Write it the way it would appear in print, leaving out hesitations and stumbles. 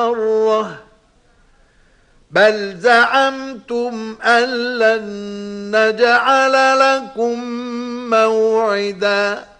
مرة بل زعمتم أن لن نجعل لكم موعدا